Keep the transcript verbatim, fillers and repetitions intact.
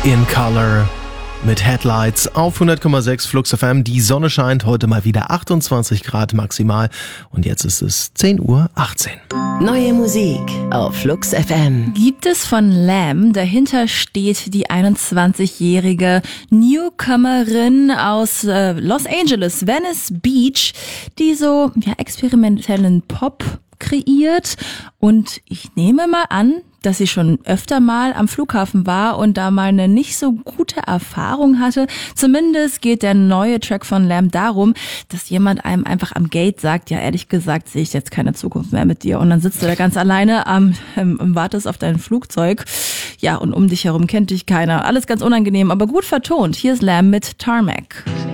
In Color mit Headlights auf hundert Komma sechs Flux F M. Die Sonne scheint, heute mal wieder achtundzwanzig Grad maximal und jetzt ist es zehn Uhr achtzehn. Neue Musik auf Flux F M. Gibt es von Lamb. Dahinter steht die einundzwanzigjährige Newcomerin aus äh, Los Angeles, Venice Beach, die so ja, experimentellen Pop kreiert. Und ich nehme mal an, dass sie schon öfter mal am Flughafen war und da mal eine nicht so gute Erfahrung hatte. Zumindest geht der neue Track von Lamb darum, dass jemand einem einfach am Gate sagt, ja, ehrlich gesagt sehe ich jetzt keine Zukunft mehr mit dir. Und dann sitzt du da ganz alleine am, ähm, wartest auf dein Flugzeug. Ja, und um dich herum kennt dich keiner. Alles ganz unangenehm, aber gut vertont. Hier ist Lamb mit Tarmac.